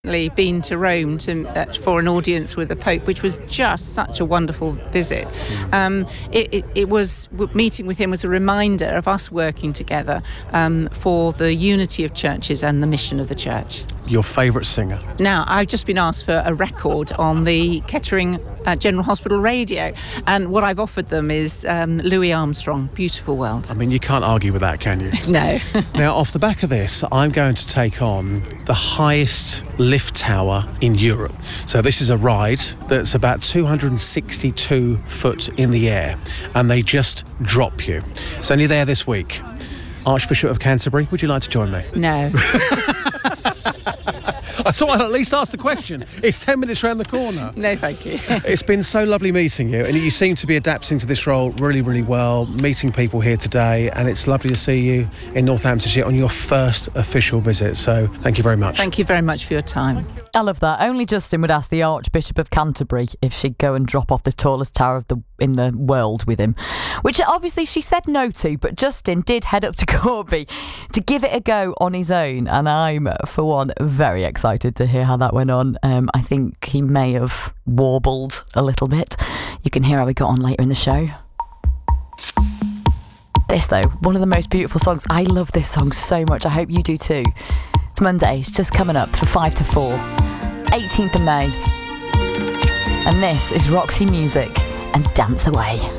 been to Rome for an audience with the Pope, which was just such a wonderful visit. It was, meeting with him was a reminder of us working together for the unity of churches and the mission of the church. Your favourite singer? Now, I've just been asked for a record on the Kettering General Hospital radio, and what I've offered them is Louis Armstrong, Beautiful World. I mean, you can't argue with that, can you? No. Now, off the back of this, I'm going to take on the highest lift tower in Europe. So this is a ride that's about 262 foot in the air, and they just drop you. It's only there this week. Archbishop of Canterbury, would you like to join me? No. I thought I'd at least ask the question. It's 10 minutes round the corner. No, thank you. It's been so lovely meeting you, and you seem to be adapting to this role really, really well, meeting people here today, and it's lovely to see you in Northamptonshire on your first official visit. So thank you very much. Thank you very much for your time. I love that. Only Justin would ask the Archbishop of Canterbury if she'd go and drop off the tallest tower in the world with him, which obviously she said no to, but Justin did head up to Corby to give it a go on his own, and I'm, for one, very excited to hear how that went on. I think he may have warbled a little bit. You can hear how we got on later in the show. This, though, one of the most beautiful songs. I love this song so much. I hope you do too. It's Monday. It's just coming up for 5 to 4, 18th of May. And this is Roxy Music and Dance Away.